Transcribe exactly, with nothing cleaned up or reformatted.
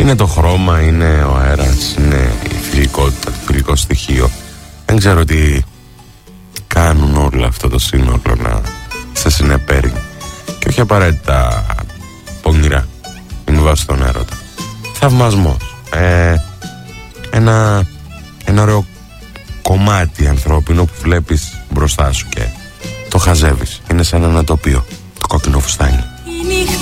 Είναι το χρώμα, είναι ο αέρας, είναι η φιλικότητα, το φιλικό στοιχείο. Δεν ξέρω τι κάνουν όλο αυτό το σύνολο να σε συνεπέρνει. Και όχι απαραίτητα πονηρά. Είναι βάση τον έρωτα. Θαυμασμός. Ε, ένα, ένα ωραίο κομμάτι ανθρώπινο που βλέπεις μπροστά σου και το χαζεύεις. Είναι σαν ένα τοπίο. Το κόκκινο φουστάνι.